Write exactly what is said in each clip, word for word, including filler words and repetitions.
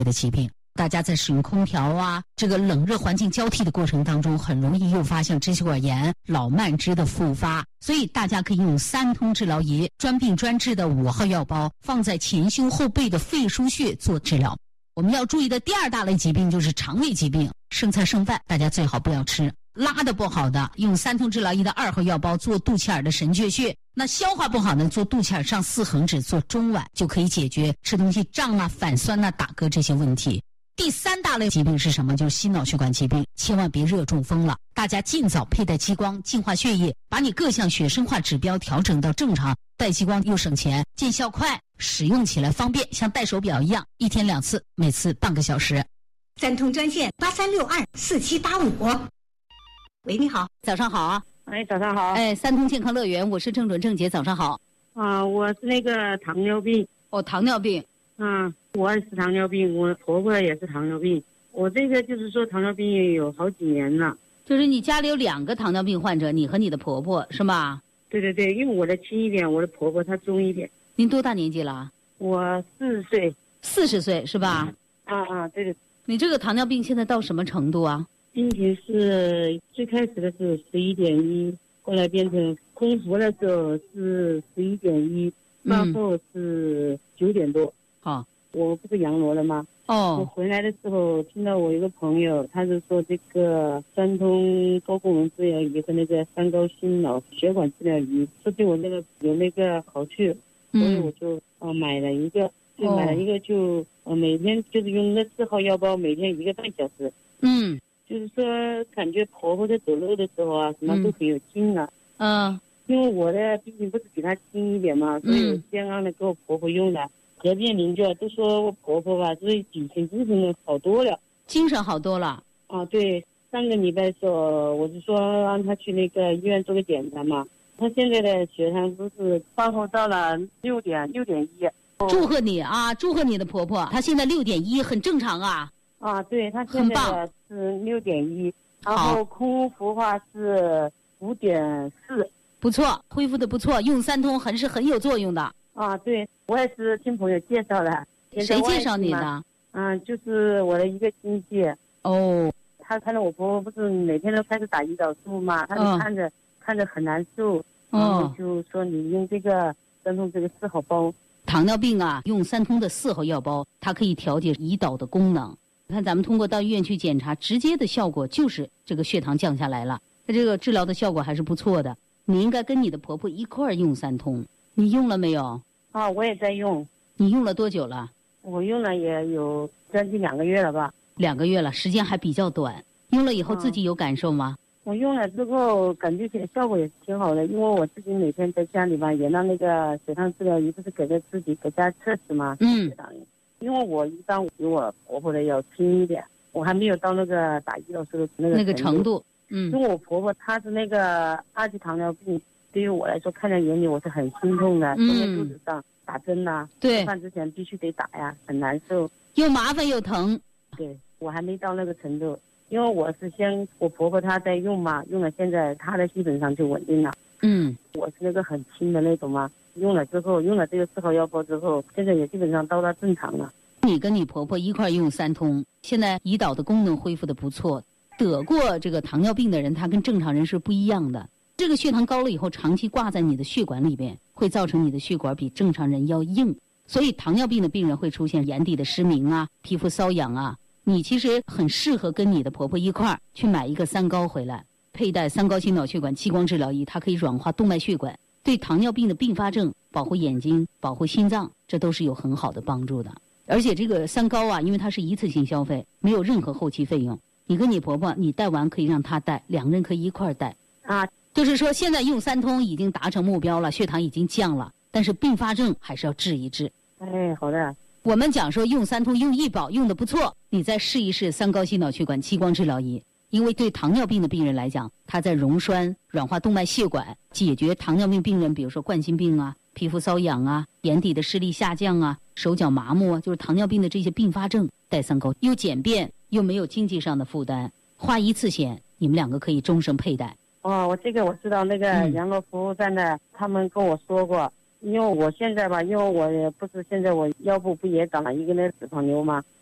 的疾病。大家在使用空调啊，这个冷热环境交替的过程当中，很容易诱发像支气管炎、老慢支的复发，所以大家可以用三通治疗仪专病专治的五号药包，放在前胸后背的肺腧穴做治疗。我们要注意的第二大类疾病就是肠胃疾病，剩菜剩饭大家最好不要吃。拉的不好的，用三通治疗仪的二号药包做肚脐眼的神阙穴。那消化不好呢，做肚脐眼上四横指做中脘，就可以解决吃东西胀啊、反酸啊、打嗝这些问题。第三大类疾病是什么？就是心脑血管疾病，千万别热中风了。大家尽早佩戴激光，净化血液，把你各项血生化指标调整到正常。戴激光又省钱，见效快，使用起来方便，像戴手表一样，一天两次，每次半个小时。 三通专线八三六二四七八五。喂，你好， 早上好啊。 哎，早上好。 哎，三通健康乐园，我是郑准郑姐，早上好。 啊，我是那个糖尿病。 哦，糖尿病。 嗯，我也是糖尿病，我婆婆也是糖尿病。我这个就是说糖尿病也有好几年了。 就是你家里有两个糖尿病患者，你和你的婆婆是吧？ 对对对，因为我的轻一点，我的婆婆她重一点。 您多大年纪了？ 我四十岁。 四十岁是吧？ 啊啊，对对。 你这个糖尿病现在到什么程度啊？ 病情是最开始的是十一点一，后来变成空腹的时候是十一点一，饭后是九点多。 好、哦， 我不是阳罗了吗？ 哦， 我回来的时候听到我一个朋友，他是说这个三通高功能治疗仪和那个三高心脑血管治疗仪，说对我那个有那个好处，所以我就呃买了一个，就买了一个就呃每天就是用那四号药包，每天一个半小时。 嗯。 就是说，感觉婆婆在走路的时候啊，什么都很有劲了。 嗯， 因为我的毕竟不是比她轻一点嘛，所以我先让的给我婆婆用的。隔壁邻居都说我婆婆吧，就是比前精神好多了， 精神好多了。 啊，对，上个礼拜的时候，我是说让她去那个医院做个检查嘛。她现在的血糖不是饭后到了六点六点一。 祝贺你啊！祝贺你的婆婆，她现在六点一，很正常啊。 啊，对，他现在的是六点一，然后空腹话是五点四， 不错，恢复的不错，用三通还是很有作用的。 啊，对，我也是听朋友介绍的。 谁介绍你的？ 嗯，就是我的一个亲戚。 哦， 他看到我婆婆不是每天都开始打胰岛素嘛，他就看着、嗯、看着很难受，然后就说你用这个三通这个四号包。 糖尿病啊，用三通的四号药包，它可以调节胰岛的功能。看咱们通过到医院去检查，直接的效果就是这个血糖降下来了，它这个治疗的效果还是不错的。你应该跟你的婆婆一块儿用三通，你用了没有？ 啊，我也在用。 你用了多久了？ 我用了也有将近两个月了吧。 两个月了，时间还比较短。用了以后自己有感受吗？ 啊、我用了之后感觉效果也挺好的，因为我自己每天在家里吧也让那个血糖治疗仪不是给在自己给家测试吗？ 嗯。 因为我一般比我婆婆的要轻一点，我还没有到那个打胰岛素的那个那个程度。嗯， 因为我婆婆她是那个二级糖尿病，对于我来说看在眼里我是很心痛的， 嗯， 在肚子上打针呐、啊， 对， 吃饭之前必须得打呀，很难受， 又麻烦又疼。 对，我还没到那个程度，因为我是先我婆婆她在用嘛，用了现在她的基本上就稳定了。 嗯， 我是那个很轻的那种嘛。用了之后，用了这个四号药包之后，现在也基本上到达正常了。 你跟你婆婆一块用三通，现在胰岛的功能恢复的不错。得过这个糖尿病的人，他跟正常人是不一样的。这个血糖高了以后，长期挂在你的血管里边，会造成你的血管比正常人要硬。所以糖尿病的病人会出现眼底的失明啊、皮肤瘙痒啊。你其实很适合跟你的婆婆一块儿去买一个三高回来，佩戴三高心脑血管激光治疗仪，它可以软化动脉血管。对糖尿病的并发症、保护眼睛、保护心脏，这都是有很好的帮助的。而且这个三高啊，因为它是一次性消费，没有任何后期费用。你跟你婆婆，你带完可以让她带，两个人可以一块儿带。 啊， 就是说现在用三通已经达成目标了，血糖已经降了，但是并发症还是要治一治。 哎，好的。 我们讲说用三通、用益宝用的不错，你再试一试三高心脑血管激光治疗仪。因为对糖尿病的病人来讲，它在溶栓、软化动脉血管，解决糖尿病病人，比如说冠心病啊、皮肤瘙痒啊、眼底的视力下降啊、手脚麻木啊，就是糖尿病的这些并发症，带三高又简便又没有经济上的负担，花一次险，你们两个可以终身佩戴。 哦，我这个我知道，那个阳乐服务站的、嗯、他们跟我说过，因为我现在吧，因为我也不是现在我腰部不也长了一个那个脂肪瘤吗？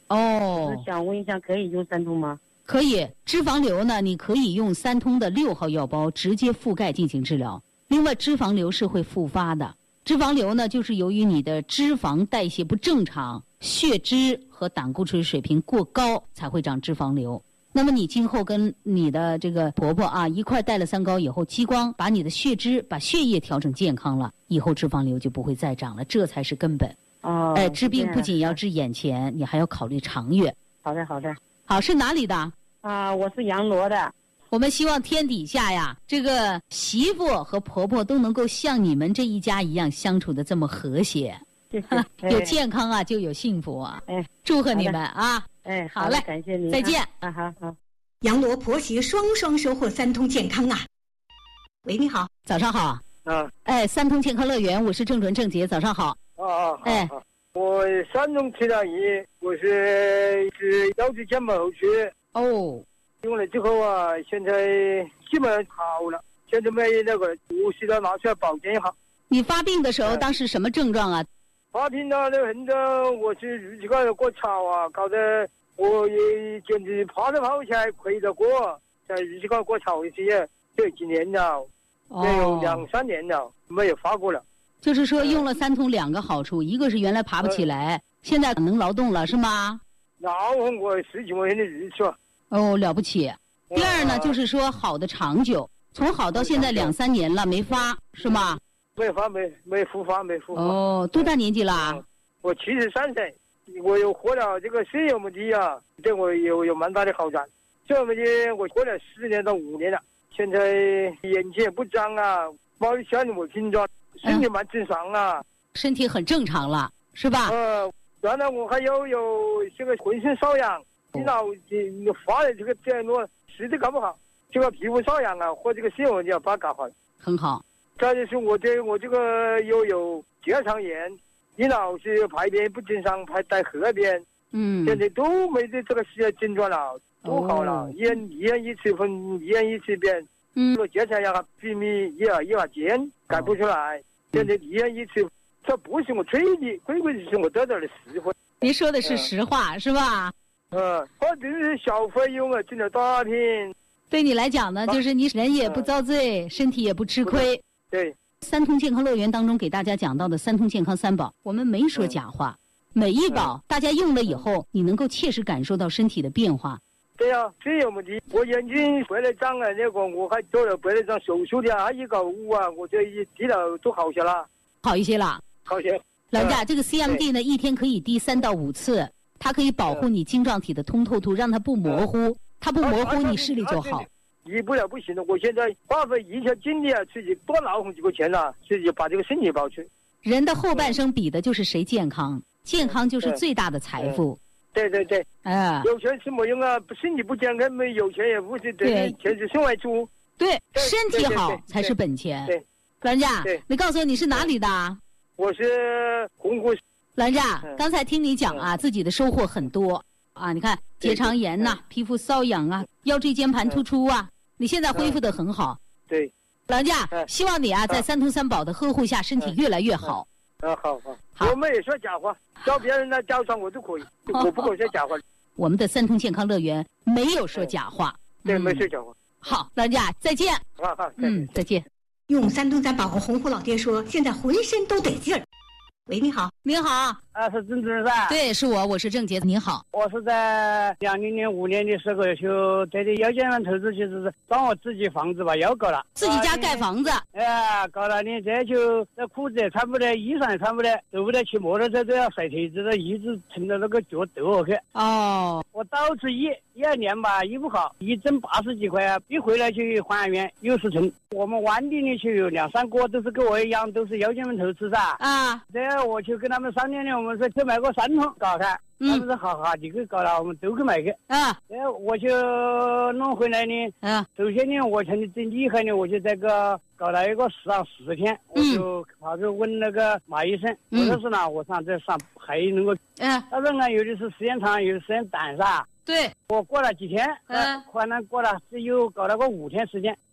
哦， 是想问一下，可以用三通吗？ 可以。脂肪瘤呢，你可以用三通的六号药包直接覆盖进行治疗。另外，脂肪瘤是会复发的。脂肪瘤呢，就是由于你的脂肪代谢不正常，血脂和胆固醇水平过高才会长脂肪瘤。那么你今后跟你的这个婆婆啊一块带了三高以后，激光把你的血脂、把血液调整健康了，以后脂肪瘤就不会再长了，这才是根本。 哦， 哎，治病不仅要治眼前，你还要考虑长远。 好的，好的。 好，是哪里的？ 啊，我是阳罗的。 我们希望天底下呀，这个媳妇和婆婆都能够像你们这一家一样相处的这么和谐。 谢谢。 有健康啊，就有幸福啊。 哎， 祝贺你们啊！ 哎， 好嘞， 感谢您， 再见。 啊，好好。 杨罗婆媳双双收获三通健康啊！喂，你好， 早上好。 啊， 哎，三通健康乐园，我是郑准郑杰，早上好。 啊啊， 哎， 我山东吃了一，我是是腰椎间盘后区。 哦， 用了之后啊，现在基本上好了，现在没那个呼吸道拿出来保健一下。 你发病的时候，当时什么症状啊？ 发病了，那很多我是日记高头过潮啊，搞得我也简直爬都爬不起来，跪着过，在日记高过潮一些，这几年了，得有两三年了，没有发过了。 就是说用了三通两个好处，一个是原来爬不起来，嗯、现在能劳动了，是吗？ 劳动过十几块钱的日子啊。 哦，了不起。第二呢，就是说好的长久，从好到现在两三年了没发，是吗？ 没发，没没复发，没复发。 哦，多大年纪啦？ 嗯、我七十三岁，我又喝了这个石油木的啊，对我有有蛮大的好转。石油木的我喝了十年到五年了，现在眼睛也不脏啊，毛小你没pin状，身体蛮正常啊、嗯， 身体很正常了，是吧？ 呃，原来我还有有这个浑身瘙痒，你老你发的这个这样多，实在搞不好，这个皮肤瘙痒啊，或这个石油就要把它搞好了， 很好。 再就是我这我这个又有结肠炎，你老是排便不正常，排在河边， 嗯， 现在都没得这个些症状了，都好了， 哦、 一人一人一次分，一人一次便， 嗯， 这个结肠炎比米一二一二尖改不出来，哦、现在一人一次，这不是我吹的，规规矩矩我得到的实惠。 您说的是实话、嗯、是吧？ 嗯，我这是小费用啊，挣了打拼。 对你来讲呢，就是你人也不遭罪，嗯、身体也不吃亏。 对， 三通健康乐园当中给大家讲到的三通健康三宝，我们没说假话，嗯、每一宝、嗯、大家用了以后，你能够切实感受到身体的变化。 对啊，这有问题。我眼睛白内障啊，那个我还做了白内障手术的啊，一个五啊，我这一滴了都好些了， 好一些了， 好些。 老人家，这个 C M D 呢，一天可以滴三到五次，它可以保护你晶状体的通透度，让它不模糊，嗯、它不模糊，你视力就好。 医不了不行了，我现在花费一切精力啊，自己多劳动几个钱了，自己把这个身体保持。 人的后半生比的就是谁健康，健康就是最大的财富。 对对对， 哎， 有钱是没用啊，身体不健康没有钱也不是对，钱是身外之物。 对，身体好才是本钱。 对， 老人家，你告诉我你是哪里的？ 我是洪湖。 老人家，刚才听你讲啊，自己的收获很多啊，你看结肠炎呐、啊，皮肤瘙痒啊，腰椎间盘突出啊。你现在恢复得很好， 对， 老人家，希望你啊，在三通三宝的呵护下，身体越来越好。 啊，好好，好，我们也说假话，教别人来教上我都可以，我不可以说假话。 我们的三通健康乐园没有说假话， 对，没说假话。 好，老人家再见。 好好， 嗯，再见。 用三通三宝，洪湖老爹说，现在浑身都得劲儿。喂，你好， 您好， 啊，是郑主任噻？ 对，是我，我是郑杰，您好。 我是在两零年、五年的时候就在这腰间盘投资，就是帮我自己房子把腰搞了， 自己家盖房子。 哎，搞了呢，这就这裤子也穿不得，衣裳也穿不得，走不得，骑摩托车都要甩腿子的，一直撑着那个脚抖下去。 哦， 我到处医，一二年吧，医不好，一针八十几块啊，一回来去还原又是疼。我们外地呢就有两三个都是跟我一样，都是腰间盘投资噻。 啊， 这样我就跟他们商量呢，我们说就买个三通搞它。 嗯， 他们说好好，你给搞了，我们都给买去。 啊， 然后我就弄回来呢。 啊， 首先呢，我成最厉害呢，我就在个搞了一个上十天，我就跑去问那个马医生， 嗯、 我说是呢，我上这上还能够。 嗯， 他说呢，有的是时间长，有的时间短，是吧？ 对， 我过了几天， 嗯， 可能过了只有搞了个五天时间，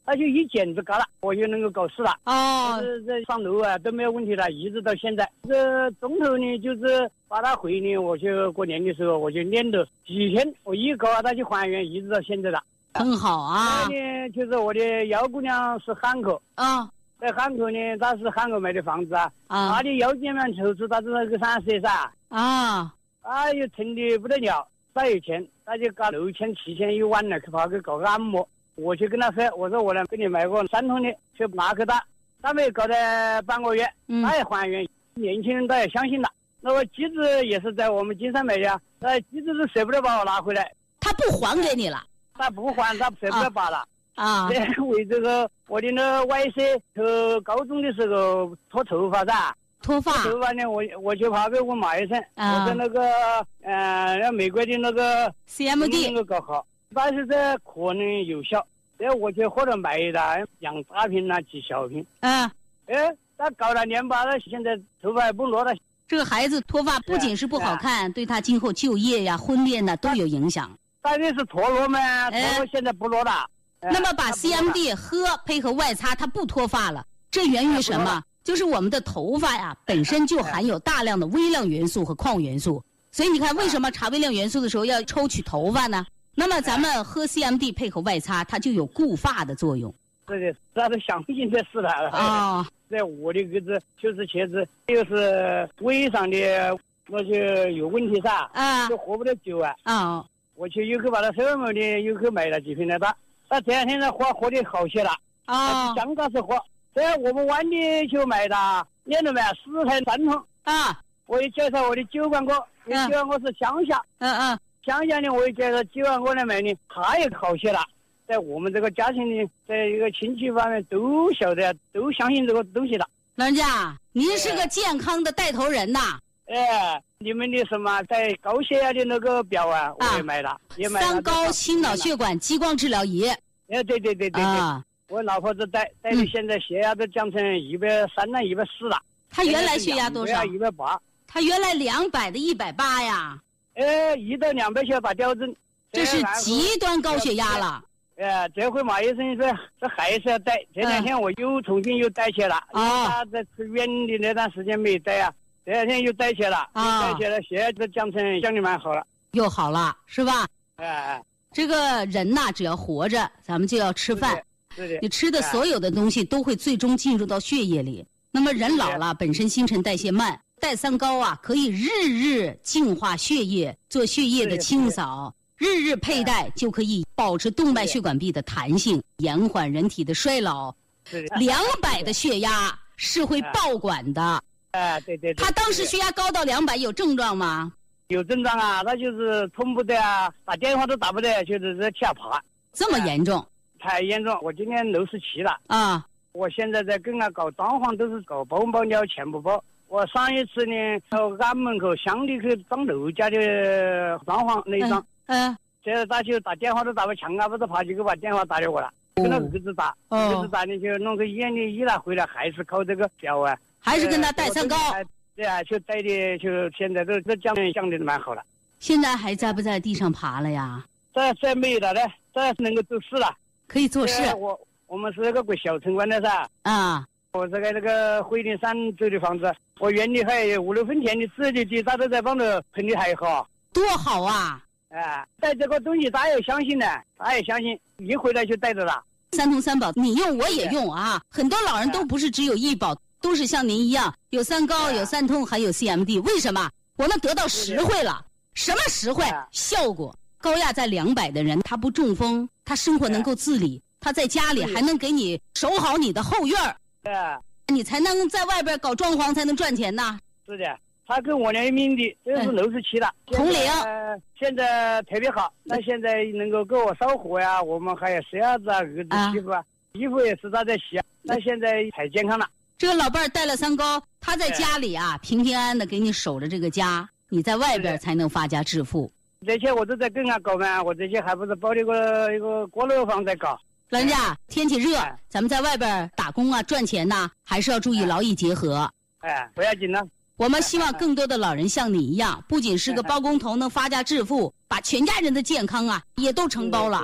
他就一剪子嘎了，我就能够搞事了。 哦， 这这上楼啊都没有问题了，一直到现在。这中头呢，就是把他回呢，我就过年的时候我就练了几天，我一搞他就还原，一直到现在了。 很好啊。 呢，就是我的幺姑娘是汉口啊， 在汉口呢，她是汉口买的房子啊， 啊， 她的腰间盘突出，她是那个三十噻。 啊， 哎呦，疼的不得了，再有钱，他就搞六千、七千、一万了，去跑去搞个按摩。我就跟他说，我说我来给你买个三通的，去拿给他，他没搞了半个月， 嗯， 他也还原，年轻人他也相信了。那个机子也是在我们金山买的，那机子是舍不得把我拿回来， 他不还给你了， 他不还，他舍不得把了。 啊， 为这个我的那外甥，他高中的时候脱头发噻。 脱发， 头发呢，我我就跑给我马医生， 啊、 我在那个呃，让美国的那个 C M D 能够搞好，但是这可能有效。这我就或者买了养大瓶啊，几小瓶。 嗯， 哎，他搞了年八了，现在头发也不落了。 这个孩子脱发不仅是不好看，对他今后就业呀、婚恋呐都有影响。 大概是脱落嘛，脱落现在不落了。 哎、那么把 C M D 喝配合外擦，它不脱发了，这源于什么？就是我们的头发呀，本身就含有大量的微量元素和矿元素，所以你看，为什么查微量元素的时候要抽取头发呢？那么咱们喝 C M D 配合外擦，它就有固发的作用。 是的，他都相信这事了。 啊， 在我的个子就是茄子，又是胃上的那就有问题噻， 啊， 就活不得久啊。 啊， 我去又去把它收买的，又去买了几瓶来打，那这两天呢，活活得好些了。 啊， 刚开始活。在我们湾里就买的，练了没？四台三通啊！ 我也介绍我的九万哥，因为九万哥是乡下， 嗯嗯， 乡下呢，我也介绍九万哥来买呢，他也好些了。在我们这个家庭里，在一个亲戚方面都晓得，都相信这个东西了。 老人家，您是个健康的带头人呐！ 哎，你们的什么在高血压的那个表啊，我也买了，啊、也买了。 三高心脑血管激光治疗仪。 哎，对对对对对。啊，我老婆子带带的，现在血压都降成一百三了，一百四了。 她原来血压多少？ 一百八。 她原来两百的一百八呀。 哎，一到两百血打吊针， 这是极端高血压了。 哎，这回马医生说这还是要带，这两天我又重新又带起了。啊。他在吃院的那段时间没带啊，这两天又带起了，啊，带起了，血压都降成降的蛮好了。 又好了，是吧？ 哎。 这个人呐，只要活着，咱们就要吃饭。你吃的所有的东西都会最终进入到血液里。那么人老了，本身新陈代谢慢，带三高啊，可以日日净化血液，做血液的清扫，日日佩戴就可以保持动脉血管壁的弹性，延缓人体的衰老。两百的血压是会爆管的。 哎，对对对。 他当时血压高到两百，有症状吗？ 有症状啊，他就是痛不得啊，打电话都打不得，就是在下爬。 这么严重？ 太严重，我今年六十七了啊！ 我现在在跟他搞装潢，都是搞包不包料，钱不包。我上一次呢，到俺门口乡里去装楼家的装潢那一张， 嗯， 现在他就打电话都打不强啊，不是爬几个把电话打给我了， 哦、 跟他儿子打， 哦、 儿子打呢就弄个医院的医了回来，还是靠这个表啊， 还是跟他带三高。 对啊，就带的就现在都都降降的蛮好了。 现在还在不在地上爬了呀？ 这这没有了嘞，这能够做事了。 可以做事。 我我们是个过小城关的噻。 啊。 我这个那个惠林山州的房子，我院里还有五六分田的自己地，他都在帮着盆的还好。 多好啊！ 哎，带这个东西他也相信的，他也相信，一回来就带着了。 三通三宝，你用我也用啊！很多老人都不是只有医保，都是像您一样有三高、有三通，还有 C M D。为什么？我们得到实惠了。什么实惠？效果。高压在两百的人，他不中风，他生活能够自理，他在家里还能给你守好你的后院儿。 对， 你才能在外边搞装潢，才能赚钱呐。 是的，他跟我联名的，这是六十七了， 同龄， 现在特别好。他现在能够给我烧火呀，我们还有孙子啊、儿子媳妇啊，衣服也是他在洗啊。他现在太健康了。 这个老伴儿带了三高，他在家里啊，平平安安的给你守着这个家，你在外边才能发家致富。 这些我都在跟他搞嘛，我这些还不是包了一个一个锅炉房在搞。 老人家，天气热，咱们在外边打工啊，赚钱呐，还是要注意劳逸结合。 哎，不要紧了。 我们希望更多的老人像你一样，不仅是个包工头能发家致富，把全家人的健康啊也都承包了。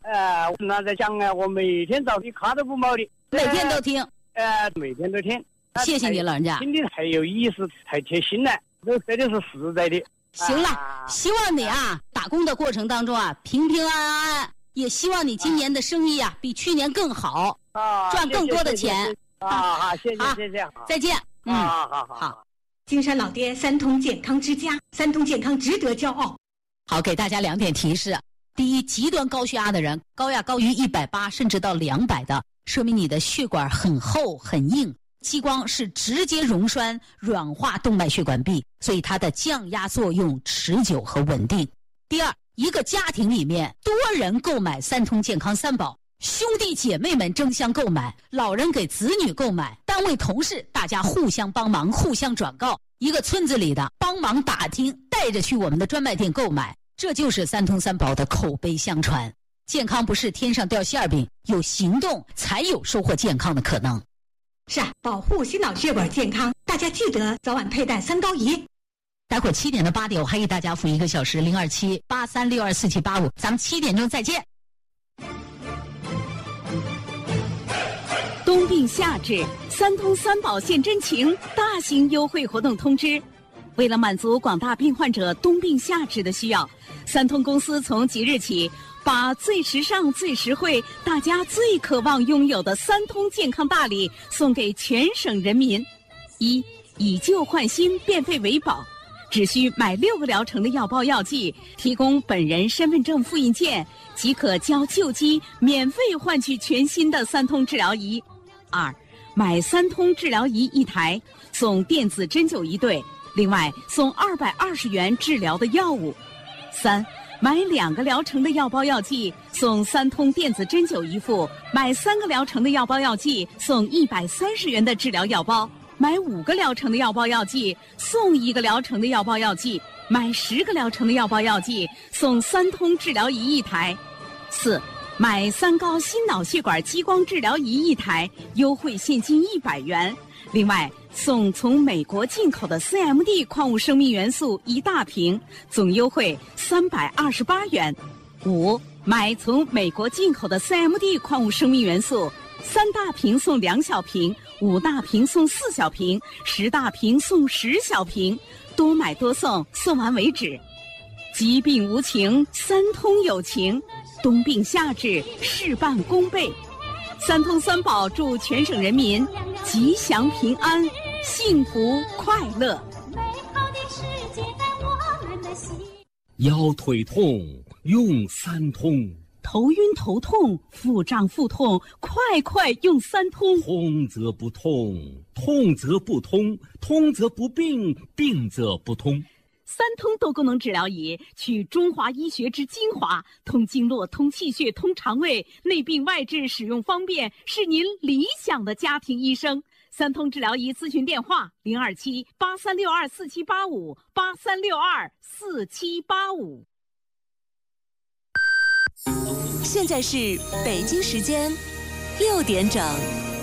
呃，那在讲啊，我每天早起卡都不冒的， 每天都听。 呃，每天都听。 谢谢你，老人家。 听的太有意思，太贴心了，这这就是实在的。 行了，啊、希望你啊，打工的过程当中啊，平平安安。也希望你今年的生意啊，比去年更好， 啊， 赚更多的钱。 啊，好，谢谢，谢谢， 再见。嗯， 好好好。 好。 金山老爹三通健康之家，三通健康值得骄傲。 好，给大家两点提示：第一，极端高血压的人，高压高于一百八甚至到两百的，说明你的血管很厚很硬，激光是直接溶栓软化动脉血管壁，所以它的降压作用持久和稳定。第二，一个家庭里面多人购买三通健康三宝，兄弟姐妹们争相购买，老人给子女购买，单位同事大家互相帮忙，互相转告，一个村子里的帮忙打听，带着去我们的专卖店购买，这就是三通三宝的口碑相传。健康不是天上掉馅饼，有行动才有收获健康的可能。 是啊，保护心脑血管健康，大家记得早晚佩戴三高仪。 待会儿七点到八点，我还给大家付一个小时，零二七八三六二四七八五，咱们七点钟再见。 冬病夏治，三通三宝现真情，大型优惠活动通知。为了满足广大病患者冬病夏治的需要，三通公司从即日起，把最时尚、最实惠、大家最渴望拥有的三通健康大礼送给全省人民。一，以旧换新，变废为宝。只需买六个疗程的药包药剂，提供本人身份证复印件，即可交旧机免费换取全新的三通治疗仪。二，买三通治疗仪一台，送电子针灸一对，另外送二百二十元治疗的药物。三，买两个疗程的药包药剂，送三通电子针灸一副；买三个疗程的药包药剂，送一百三十元的治疗药包。买五个疗程的药包药剂，送一个疗程的药包药剂；买十个疗程的药包药剂，送三通治疗仪一台。四，买三高心脑血管激光治疗仪一台，优惠现金一百元。另外，送从美国进口的 C M D 矿物生命元素一大瓶，总优惠三百二十八元。五，买从美国进口的 C M D 矿物生命元素。三大瓶送两小瓶，五大瓶送四小瓶，十大瓶送十小瓶，多买多送，送完为止。疾病无情，三通有情，冬病夏治，事半功倍。三通三宝祝全省人民吉祥平安，幸福快乐。美好的世界在我们的心。 腰腿痛用三通。 头晕头痛，腹胀腹痛，快快用三通。 通则不痛，痛则不通，通则不病，病则不通。 三通多功能治疗仪，取中华医学之精华，通经络、通气血、通肠胃，内病外治，使用方便，是您理想的家庭医生。三通治疗仪咨询电话：零二七八三六二四七八五八三六二四七八五。 现在是北京时间六点整。